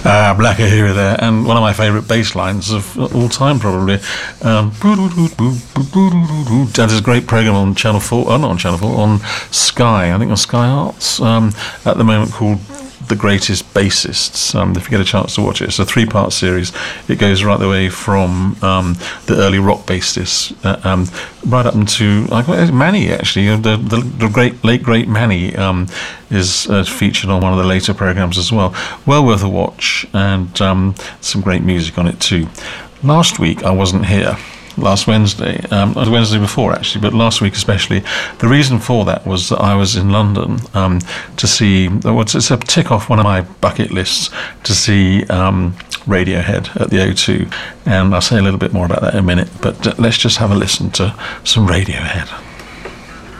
Black Uhura there, and one of my favourite bass lines of all time, probably. That is a great programme on Channel 4, not on Channel 4, on Sky, I think on Sky Arts, at the moment, called The Greatest Bassists. If you get a chance to watch it, it's a 3-part series. It goes right the way from the early rock bassists, right up into Manny, actually. The late great Manny is featured on one of the later programmes as well. Well worth a watch, and some great music on it too. Last week I wasn't here. Last Wednesday, the Wednesday before actually, but last week especially. The reason for that was that I was in London to see, it's a tick off one of my bucket lists, to see Radiohead at the O2, and I'll say a little bit more about that in a minute, but let's just have a listen to some Radiohead.